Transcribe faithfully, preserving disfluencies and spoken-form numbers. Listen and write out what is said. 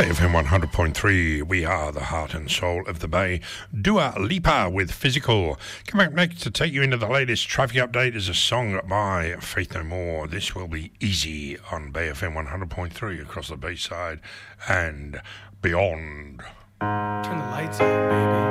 F M one hundred point three, we are the heart and soul of the Bay. Dua Lipa with Physical. Come back next to take you into the latest traffic update is a song by Faith No More. This will be Easy on Bay F M one hundred point three across the Bayside and beyond. Turn the lights out, baby.